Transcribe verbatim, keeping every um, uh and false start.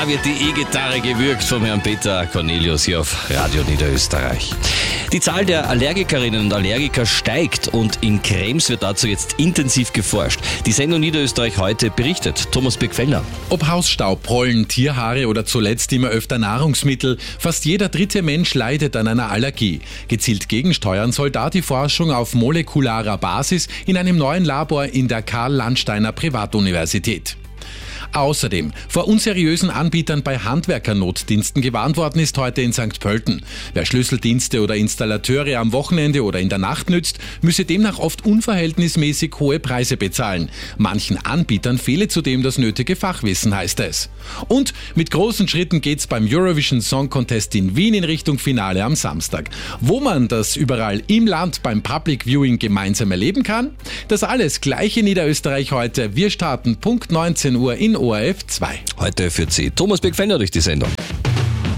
wird die E-Gitarre gewürgt vom Herrn Peter Cornelius hier auf Radio Niederösterreich. Die Zahl der Allergikerinnen und Allergiker steigt und in Krems wird dazu jetzt intensiv geforscht. Die Sendung Niederösterreich heute berichtet. Thomas Birkfellner. Ob Hausstaub, Pollen, Tierhaare oder zuletzt immer öfter Nahrungsmittel, fast jeder dritte Mensch leidet an einer Allergie. Gezielt gegensteuern soll da die Forschung auf molekularer Basis in einem neuen Labor in der Karl-Landsteiner Privatuniversität. Außerdem, vor unseriösen Anbietern bei Handwerkernotdiensten gewarnt worden ist heute in Sankt Pölten. Wer Schlüsseldienste oder Installateure am Wochenende oder in der Nacht nützt, müsse demnach oft unverhältnismäßig hohe Preise bezahlen. Manchen Anbietern fehle zudem das nötige Fachwissen, heißt es. Und mit großen Schritten geht's beim Eurovision Song Contest in Wien in Richtung Finale am Samstag. Wo man das überall im Land beim Public Viewing gemeinsam erleben kann? Das alles gleich in Niederösterreich heute. Wir starten Punkt neunzehn Uhr in O R F zwei. Heute führt sie Thomas Birkfellner durch die Sendung.